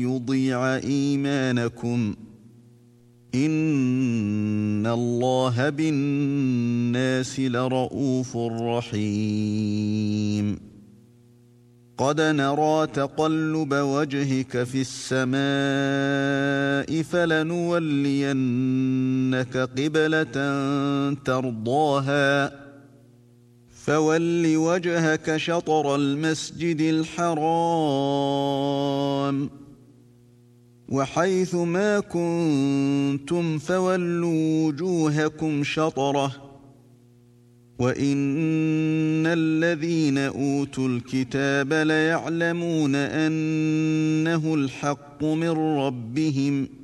يضيع إيمانكم إن الله بالناس لرءوف رحيم قد نرى تقلب وجهك في السماء فلنولينك قبلة ترضاها فول وجهك شطر المسجد الحرام وحيث ما كنتم فولوا وجوهكم شطره وإن الذين أوتوا الكتاب ليعلمون أنه الحق من ربهم